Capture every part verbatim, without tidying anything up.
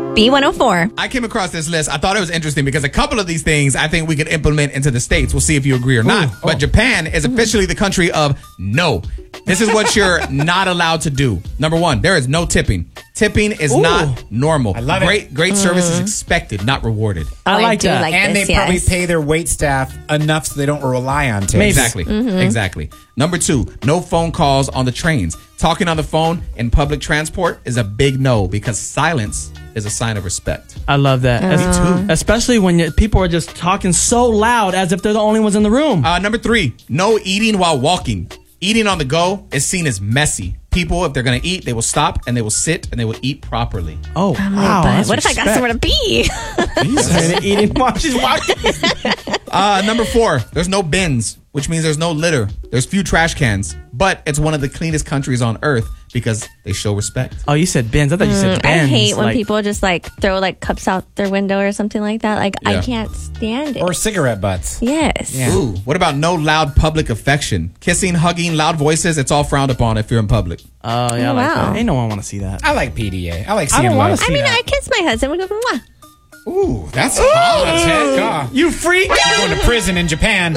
B one oh four. I came across this list. I thought it was interesting because a couple of these things I think we could implement into the States. We'll see if you agree or not. Ooh, but oh. Japan is officially the country of no. This is what you're not allowed to do. Number one, there is no tipping. Tipping is Ooh. not normal. I love great, it. Great service is expected, not rewarded. Oh, I like do that. like and this, they probably yes. pay their wait staff enough so they don't rely on tips. Maybe. Exactly. Exactly. Number two, no phone calls on the trains. Talking on the phone in public transport is a big no because silence is a sign of respect. I love that. Uh. Es- Me too. Especially when you- people are just talking so loud as if they're the only ones in the room. Uh, number three, no eating while walking. Eating on the go is seen as messy. People, if they're going to eat, they will stop and they will sit and they will eat properly. oh, I'm wow. like, but that's what if I got respect. somewhere to be? And eating while she's walking. Uh, number four, there's no bins, which means there's no litter. There's few trash cans, but it's one of the cleanest countries on earth because they show respect. Oh, you said bins. I thought you said I bins. hate when like- people just like throw like cups out their window or something like that. Like Yeah. I can't stand it. Or cigarette butts. yes. Yeah. Ooh, what about no loud public affection? Kissing, hugging, loud voices, it's all frowned upon if you're in public. Oh, yeah, I Oh, like wow. that. Ain't no one want to see that. I like P D A. I like I seeing don't wanna love. see I mean, that. I kiss my husband. We go, mwah. Ooh, that's That's it. God. You freak. Going to prison in Japan.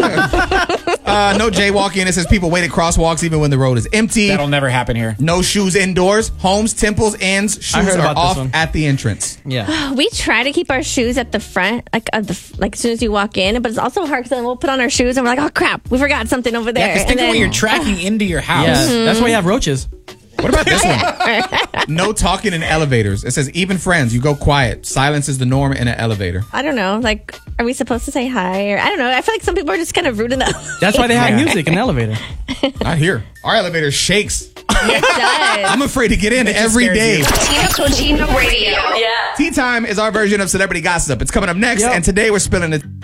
Uh, no jaywalking. It says people wait at crosswalks even when the road is empty. That'll never happen here. No shoes indoors. Homes, temples, inns, I shoes heard are about this off one. at the entrance. Yeah. We try to keep our shoes at the front, like at the like as soon as you walk in. But it's also hard because then we'll put on our shoes and we're like, oh crap, we forgot something over there. Yeah, because And think of then- when you're tracking into your house. Yeah. That's why you have roaches. What about this one? No talking in elevators. It says even friends, you go quiet. Silence is the norm in an elevator. I don't know. Like, are we supposed to say hi? Or I don't know. I feel like some people are just kind of rude enough. That's why they have Yeah. music in the elevator. Not here. Our elevator shakes. It does. I'm afraid to get in just every scares day. you. Tina Cochino Radio. Yeah. Tea time is our version of celebrity gossip. It's coming up next, Yep. and today we're spilling it.